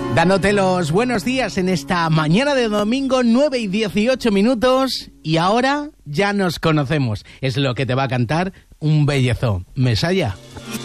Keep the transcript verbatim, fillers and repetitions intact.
Dándote los buenos días en esta mañana de domingo, nueve y dieciocho minutos. Y ahora ya nos conocemos. Es lo que te va a cantar un bellezo. Mesaya.